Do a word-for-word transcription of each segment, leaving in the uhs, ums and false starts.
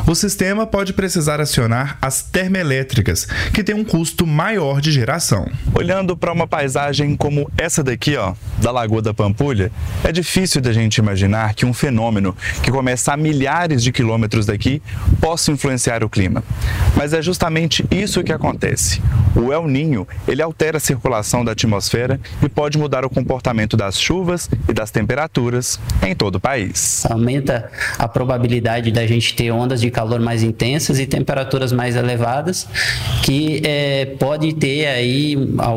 O sistema pode precisar acionar as termoelétricas, que têm um custo maior de geração. Olhando para uma paisagem como essa daqui, ó, da Lagoa da Pampulha, é difícil da gente imaginar que um fenômeno que começa a milhares de quilômetros daqui possa influenciar o clima. Mas é justamente isso que acontece. O El Niño, ele altera a circulação da atmosfera e pode mudar o comportamento das chuvas e das temperaturas em todo o país. Aumenta a probabilidade da gente ter ondas de calor mais intensas e temperaturas mais elevadas, que é, pode ter aí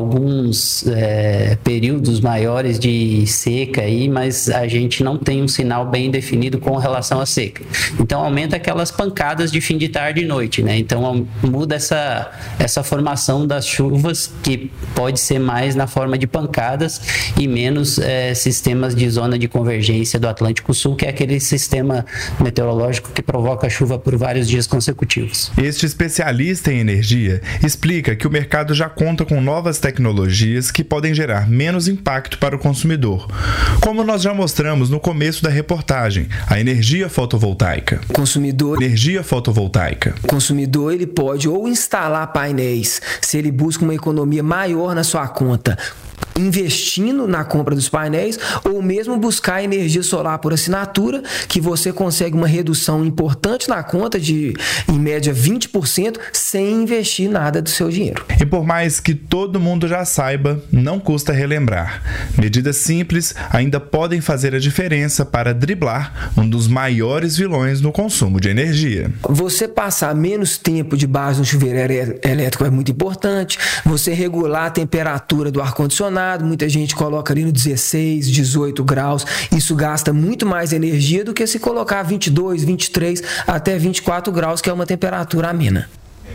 alguns é, períodos maiores de seca aí, mas a gente não tem um sinal bem definido com relação à seca. Então aumenta aquelas pancadas de fim de tarde e noite, né? Então muda essa, essa formação das chuvas, que pode ser mais na forma de pancadas e menos é, sistemas de zona de convergência do Atlântico Sul, que é aquele sistema meteorológico que provoca chuva por vários dias consecutivos. Este especialista em energia explica que o mercado já conta com novas tecnologias que podem gerar menos impacto para o consumidor, como nós já mostramos no começo da reportagem, a energia fotovoltaica. Consumidor, energia fotovoltaica. O consumidor ele pode ou instalar painéis, se ele busca uma economia maior na sua conta, investindo na compra dos painéis, ou mesmo buscar energia solar por assinatura, que você consegue uma redução importante na conta de, em média, vinte por cento, sem investir nada do seu dinheiro. E por mais que todo mundo já saiba, não custa relembrar. Medidas simples ainda podem fazer a diferença para driblar um dos maiores vilões no consumo de energia. Você passar menos tempo debaixo do chuveiro elétrico é muito importante. Você regular a temperatura do ar-condicionado. Muita gente coloca ali no dezesseis, dezoito graus. Isso gasta muito mais energia do que se colocar vinte e dois, vinte e três até vinte e quatro graus, que é uma temperatura amena.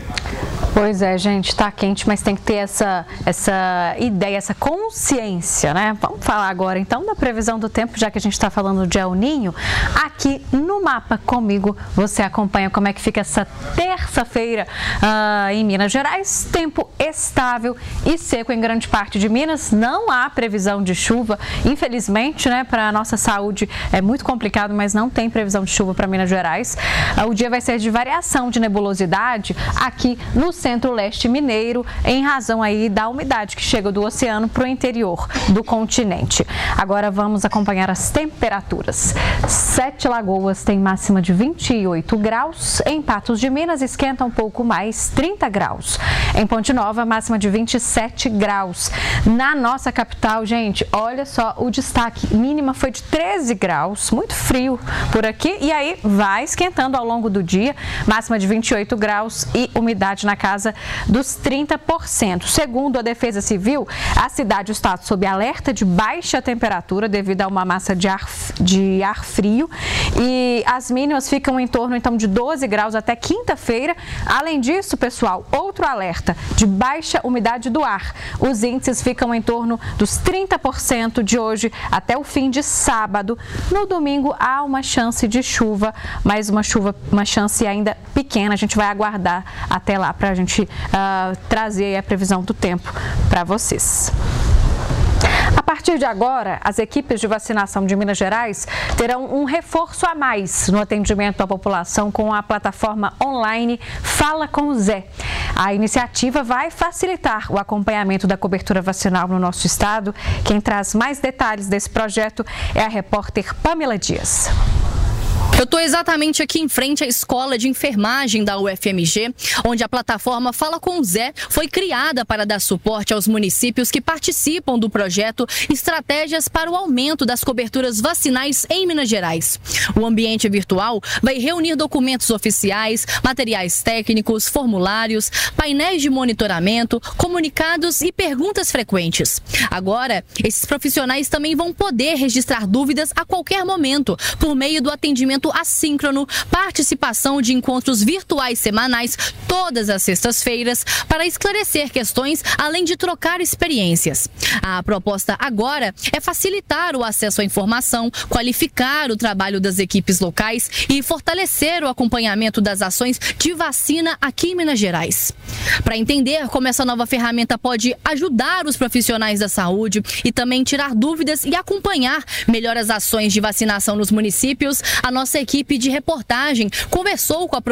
Pois é, gente, tá quente, mas tem que ter essa, essa ideia, essa consciência, né? Vamos falar agora, então, da previsão do tempo, já que a gente está falando de El Niño. Aqui no mapa comigo, você acompanha como é que fica essa terça-feira uh, em Minas Gerais. Tempo estável e seco em grande parte de Minas. Não há previsão de chuva, infelizmente, né? Para a nossa saúde é muito complicado, mas não tem previsão de chuva para Minas Gerais. Uh, o dia vai ser de variação de nebulosidade aqui no centro-leste mineiro, em razão aí da umidade que chega do oceano para o interior do continente. Agora vamos acompanhar as temperaturas. Sete Lagoas tem máxima de vinte e oito graus, em Patos de Minas esquenta um pouco mais, trinta graus. Em Ponte Nova, máxima de vinte e sete graus. Na nossa capital, gente, olha só o destaque, mínima foi de treze graus, muito frio por aqui, e aí vai esquentando ao longo do dia, máxima de vinte e oito graus e umidade na casa dos trinta por cento. Segundo a Defesa Civil, a cidade está sob alerta de baixa temperatura devido a uma massa de ar, de ar frio, e as mínimas ficam em torno então de doze graus até quinta-feira. Além disso, pessoal, outro alerta de baixa umidade do ar. Os índices ficam em torno dos trinta por cento de hoje até o fim de sábado. No domingo há uma chance de chuva, mas uma chuva, uma chance ainda pequena. A gente vai aguardar até lá para a gente uh, trazer a previsão do tempo para vocês. A partir de agora, as equipes de vacinação de Minas Gerais terão um reforço a mais no atendimento à população com a plataforma online Fala com o Zé. A iniciativa vai facilitar o acompanhamento da cobertura vacinal no nosso estado. Quem traz mais detalhes desse projeto é a repórter Pamela Dias. Eu estou exatamente aqui em frente à Escola de Enfermagem da U F M G, onde a plataforma Fala com o Zé foi criada para dar suporte aos municípios que participam do projeto Estratégias para o Aumento das Coberturas Vacinais em Minas Gerais. O ambiente virtual vai reunir documentos oficiais, materiais técnicos, formulários, painéis de monitoramento, comunicados e perguntas frequentes. Agora, esses profissionais também vão poder registrar dúvidas a qualquer momento, por meio do atendimento assíncrono, participação de encontros virtuais semanais todas as sextas-feiras para esclarecer questões, além de trocar experiências. A proposta agora é facilitar o acesso à informação, qualificar o trabalho das equipes locais e fortalecer o acompanhamento das ações de vacina aqui em Minas Gerais. Para entender como essa nova ferramenta pode ajudar os profissionais da saúde e também tirar dúvidas e acompanhar melhor as ações de vacinação nos municípios, a nossa equipe de reportagem conversou com a